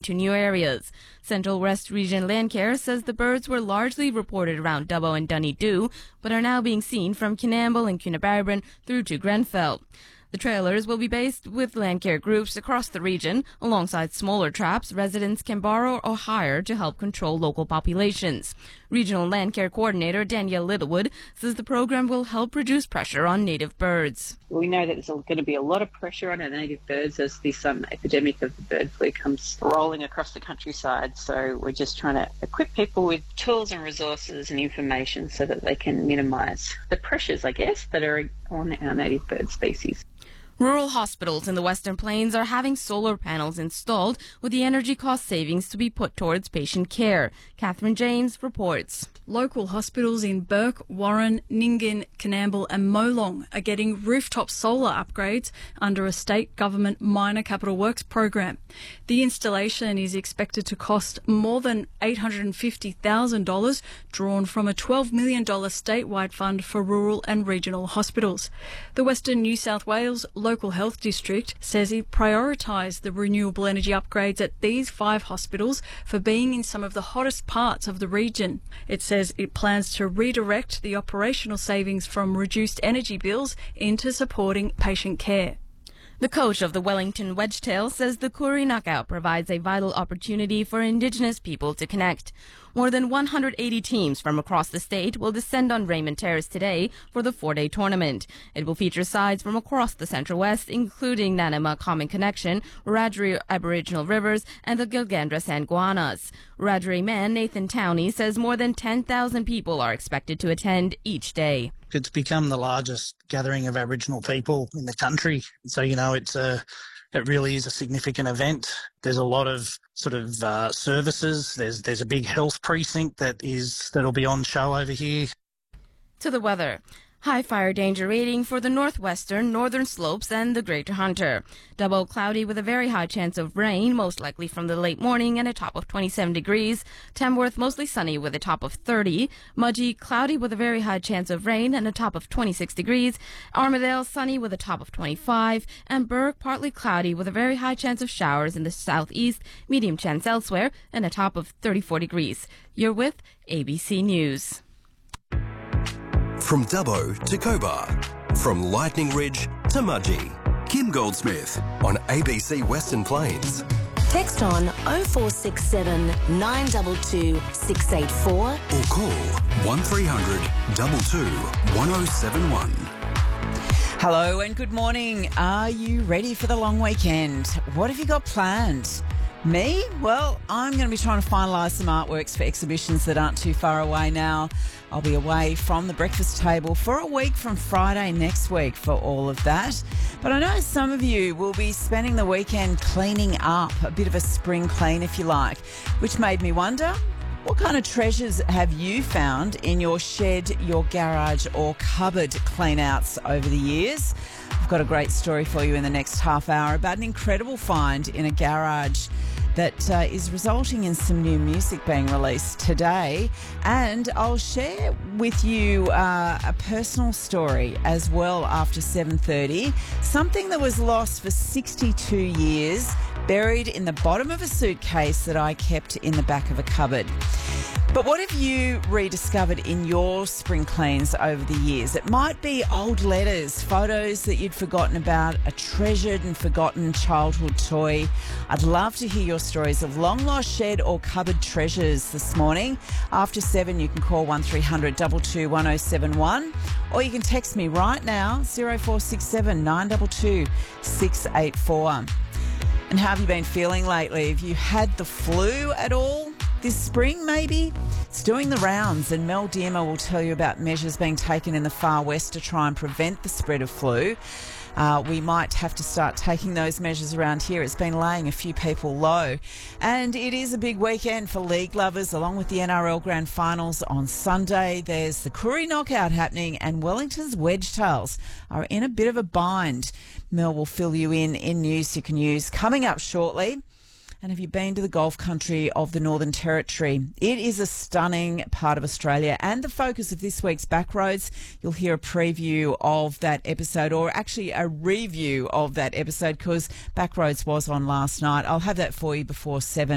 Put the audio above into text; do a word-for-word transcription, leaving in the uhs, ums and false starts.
to new areas. Central West Region Landcare says the birds were largely reported around Dubbo and Donegal, but are now being seen from Kinamble and Coonabarabran through to Grenfell. The trailers will be based with Landcare groups across the region, alongside smaller traps residents can borrow or hire to help control local populations. Regional Landcare Coordinator Danielle Littlewood says the program will help reduce pressure on native birds. We know that there's going to be a lot of pressure on our native birds as this um, epidemic of the bird flu comes rolling across the countryside. So we're just trying to equip people with tools and resources and information so that they can minimise the pressures, I guess, that are on our native bird species. Rural hospitals in the Western Plains are having solar panels installed with the energy cost savings to be put towards patient care. Catherine James reports. Local hospitals in Burke, Warren, Nyngan, Kinamble and Molong are getting rooftop solar upgrades under a state government minor capital works program. The installation is expected to cost more than eight hundred fifty thousand dollars, drawn from a twelve million dollars statewide fund for rural and regional hospitals. The Western New South Wales Local Health District says it prioritised the renewable energy upgrades at these five hospitals for being in some of the hottest parts of the region. It says it plans to redirect the operational savings from reduced energy bills into supporting patient care. The coach of the Wellington Wedgetail says the Koori Knockout provides a vital opportunity for Indigenous people to connect. More than one hundred eighty teams from across the state will descend on Raymond Terrace today for the four-day tournament. It will feature sides from across the Central West, including Nanima Common Connection, Wiradjuri Aboriginal Rivers, and the Gilgandra Sanguanas. Wiradjuri man Nathan Towney says more than ten thousand people are expected to attend each day. It's become the largest gathering of Aboriginal people in the country. So, you know, it's a, it really is a significant event. There's a lot of sort of uh, services. There's there's a big health precinct that is that'll be on show over here. To the weather. High fire danger rating for the northwestern, northern slopes and the Greater Hunter. Dubbo cloudy with a very high chance of rain, most likely from the late morning and a top of twenty-seven degrees. Tamworth mostly sunny with a top of thirty. Mudgee cloudy with a very high chance of rain and a top of twenty-six degrees. Armidale sunny with a top of twenty-five. And Burke partly cloudy with a very high chance of showers in the southeast, medium chance elsewhere, and a top of thirty-four degrees. You're with A B C News. From Dubbo to Cobar, from Lightning Ridge to Mudgee. Kim Goldsmith on A B C Western Plains. Text on oh four six seven, nine two two, six eight four or call one three hundred, two two, one oh seven one. Hello and good morning. Are you ready for the long weekend? What have you got planned? Me? Well, I'm going to be trying to finalise some artworks for exhibitions that aren't too far away now. I'll be away from the breakfast table for a week from Friday next week for all of that. But I know some of you will be spending the weekend cleaning up, a bit of a spring clean if you like, which made me wonder, what kind of treasures have you found in your shed, your garage or cupboard clean-outs over the years? I've got a great story for you in the next half hour about an incredible find in a garage that uh, is resulting in some new music being released today. And I'll share with you uh, a personal story as well after seven thirty. Something that was lost for sixty-two years, buried in the bottom of a suitcase that I kept in the back of a cupboard. But what have you rediscovered in your spring cleans over the years? It might be old letters, photos that you'd forgotten about, a treasured and forgotten childhood toy. I'd love to hear your stories of long-lost shed or cupboard treasures this morning. After seven, you can call one three hundred, two two, one oh seven one or you can text me right now, oh four six seven, nine two two, six eight four. And how have you been feeling lately? Have you had the flu at all? This spring, maybe? It's doing the rounds, and Mel Diemer will tell you about measures being taken in the far west to try and prevent the spread of flu. Uh, we might have to start taking those measures around here. It's been laying a few people low. And it is a big weekend for league lovers, along with the N R L Grand Finals on Sunday. There's the Koori Knockout happening, and Wellington's Wedgetails are in a bit of a bind. Mel will fill you in in news you can use coming up shortly. And have you been to the Gulf country of the Northern Territory? It is a stunning part of Australia and the focus of this week's Backroads. You'll hear a preview of that episode, or actually a review of that episode, because Backroads was on last night. I'll have that for you before seven.